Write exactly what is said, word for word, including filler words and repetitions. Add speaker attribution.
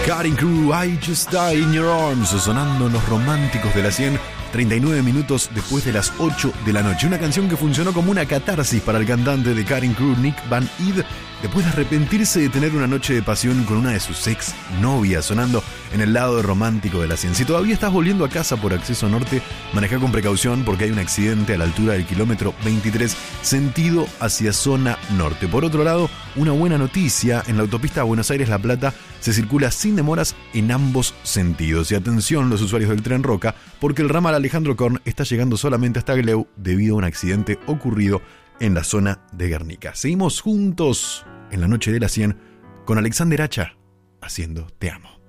Speaker 1: Cutting Crew, I Just Die in Your Arms, sonando en los románticos de la cien, treinta y nueve minutos después de las ocho de la noche. Una canción que funcionó como una catarsis para el cantante de Cutting Crew, Nick Van Id, después de arrepentirse de tener una noche de pasión con una de sus ex novias, sonando en el lado romántico de la cien. Si todavía estás volviendo a casa por acceso norte, maneja con precaución porque hay un accidente a la altura del kilómetro veintitrés, sentido hacia zona norte. Por otro lado, una buena noticia: en la autopista Buenos Aires-La Plata se circula sin demoras en ambos sentidos. Y atención los usuarios del Tren Roca, porque el ramal Alejandro Korn está llegando solamente hasta Gleu debido a un accidente ocurrido en la zona de Guernica. Seguimos juntos en la noche de la cien con Alexander Hacha haciendo Te Amo.